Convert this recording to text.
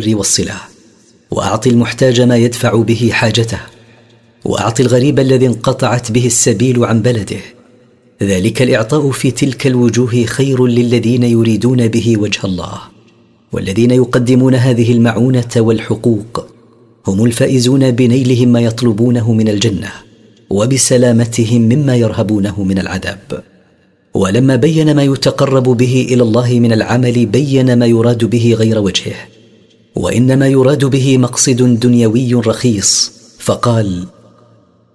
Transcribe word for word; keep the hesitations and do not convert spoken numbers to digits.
بالبر والصلة، وأعط المحتاج ما يدفع به حاجته، وأعط الغريب الذي انقطعت به السبيل عن بلده. ذلك الإعطاء في تلك الوجوه خير للذين يريدون به وجه الله، والذين يقدمون هذه المعونة والحقوق هم الفائزون بنيلهم ما يطلبونه من الجنة وبسلامتهم مما يرهبونه من العذاب. ولما بين ما يتقرب به إلى الله من العمل بين ما يراد به غير وجهه، وإنما يراد به مقصد دنيوي رخيص، فقال: